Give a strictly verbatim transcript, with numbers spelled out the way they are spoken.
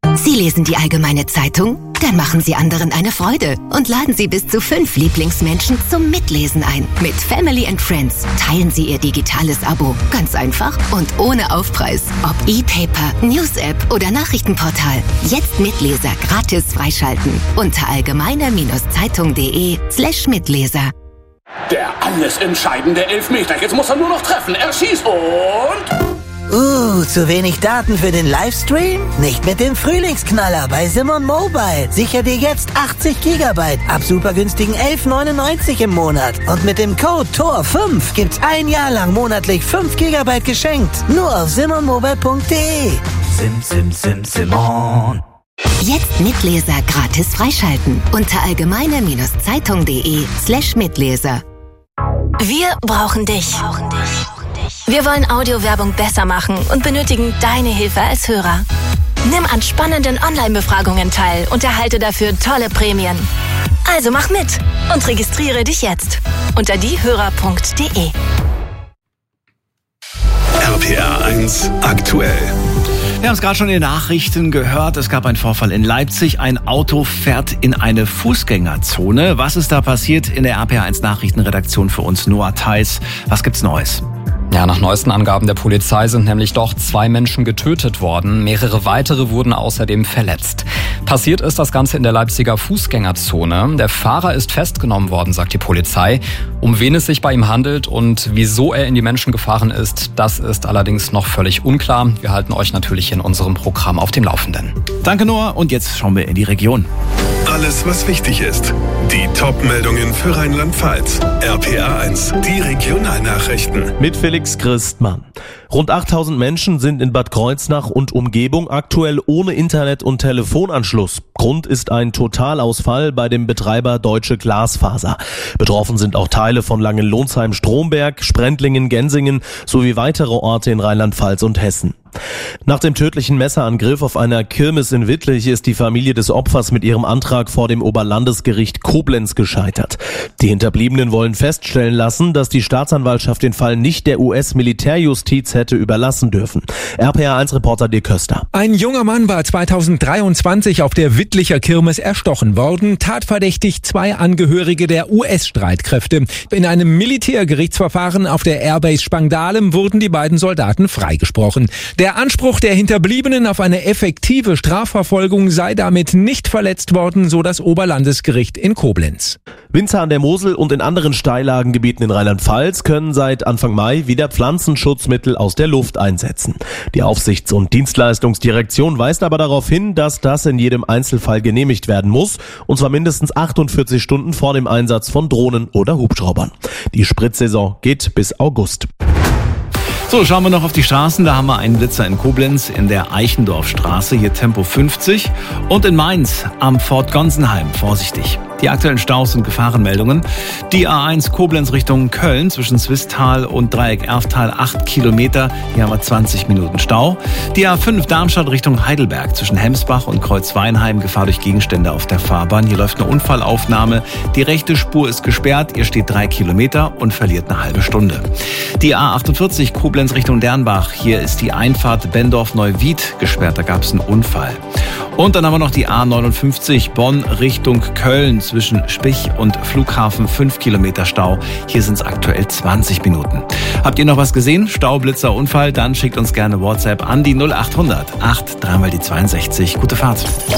Sie lesen die Allgemeine Zeitung? Dann machen Sie anderen eine Freude und laden Sie bis zu fünf Lieblingsmenschen zum Mitlesen ein. Mit Family and Friends teilen Sie Ihr digitales Abo. Ganz einfach und ohne Aufpreis. Ob E-Paper, News-App oder Nachrichtenportal. Jetzt Mitleser gratis freischalten. Unter allgemeine-zeitung.de slash Mitleser. Der alles entscheidende Elfmeter. Jetzt muss er nur noch treffen. Er schießt und... Uh, zu wenig Daten für den Livestream? Nicht mit dem Frühlingsknaller bei Simon Mobile. Sicher dir jetzt achtzig Gigabyte ab super günstigen elf neunundneunzig im Monat. Und mit dem Code T O R fünf gibt's ein Jahr lang monatlich fünf Gigabyte geschenkt. Nur auf simon mobile punkt de. Sim, sim, sim, Simon. Jetzt Mitleser gratis freischalten. Unter allgemeine-zeitung.de slash Mitleser. Wir brauchen dich. Wir wollen Audiowerbung besser machen und benötigen deine Hilfe als Hörer. Nimm an spannenden Online-Befragungen teil und erhalte dafür tolle Prämien. Also mach mit und registriere dich jetzt unter diehörer punkt de. R P R eins aktuell. Wir haben es gerade schon in den Nachrichten gehört. Es gab einen Vorfall in Leipzig. Ein Auto fährt in eine Fußgängerzone. Was ist da passiert? In der R P R eins Nachrichtenredaktion für uns Noah Theis. Was gibt's Neues? Ja, nach neuesten Angaben der Polizei sind nämlich doch zwei Menschen getötet worden. Mehrere weitere wurden außerdem verletzt. Passiert ist das Ganze in der Leipziger Fußgängerzone. Der Fahrer ist festgenommen worden, sagt die Polizei. Um wen es sich bei ihm handelt und wieso er in die Menschen gefahren ist, das ist allerdings noch völlig unklar. Wir halten euch natürlich in unserem Programm auf dem Laufenden. Danke, Noah. Und jetzt schauen wir in die Region. Alles, was wichtig ist. Die Top-Meldungen für Rheinland-Pfalz. R P R eins, die Regionalnachrichten. Mit Felix Christmann. Rund achttausend Menschen sind in Bad Kreuznach und Umgebung aktuell ohne Internet- und Telefonanschluss. Grund ist ein Totalausfall bei dem Betreiber Deutsche Glasfaser. Betroffen sind auch Teile von Langenlonsheim-Stromberg, Sprendlingen, Gensingen sowie weitere Orte in Rheinland-Pfalz und Hessen. Nach dem tödlichen Messerangriff auf einer Kirmes in Wittlich ist die Familie des Opfers mit ihrem Antrag vor dem Oberlandesgericht Koblenz gescheitert. Die Hinterbliebenen wollen feststellen lassen, dass die Staatsanwaltschaft den Fall nicht der U S-Militärjustiz hätte überlassen dürfen. R P R eins Reporter Dirk Köster. Ein junger Mann war zweitausenddreiundzwanzig auf der Wittlicher Kirmes erstochen worden, tatverdächtig zwei Angehörige der U S-Streitkräfte. In einem Militärgerichtsverfahren auf der Airbase Spangdahlem wurden die beiden Soldaten freigesprochen. Der Anspruch der Hinterbliebenen auf eine effektive Strafverfolgung sei damit nicht verletzt worden, so das Oberlandesgericht in Koblenz. Winzer an der Mosel und in anderen Steillagengebieten in Rheinland-Pfalz können seit Anfang Mai wieder Pflanzenschutzmittel aus der Luft einsetzen. Die Aufsichts- und Dienstleistungsdirektion weist aber darauf hin, dass das in jedem Einzelfall genehmigt werden muss, und zwar mindestens achtundvierzig Stunden vor dem Einsatz von Drohnen oder Hubschraubern. Die Spritzsaison geht bis August. So, schauen wir noch auf die Straßen. Da haben wir einen Blitzer in Koblenz in der Eichendorfstraße, hier Tempo fünfzig. Und in Mainz am Fort Gonsenheim, vorsichtig. Die aktuellen Staus und Gefahrenmeldungen. Die A eins Koblenz Richtung Köln zwischen Swisttal und Dreieck Erftal acht Kilometer. Hier haben wir zwanzig Minuten Stau. Die A fünf Darmstadt Richtung Heidelberg zwischen Hemsbach und Kreuzweinheim. Gefahr durch Gegenstände auf der Fahrbahn. Hier läuft eine Unfallaufnahme. Die rechte Spur ist gesperrt. Ihr steht drei Kilometer und verliert eine halbe Stunde. Die A achtundvierzig Koblenz Richtung Dernbach. Hier ist die Einfahrt Bendorf-Neuwied gesperrt. Da gab es einen Unfall. Und dann haben wir noch die A neunundfünfzig Bonn Richtung Köln zwischen Spich und Flughafen fünf Kilometer Stau. Hier sind es aktuell zwanzig Minuten. Habt ihr noch was gesehen? Stau, Blitzer, Unfall? Dann schickt uns gerne WhatsApp an die null achthundert acht dreimal die zweiundsechzig. Gute Fahrt.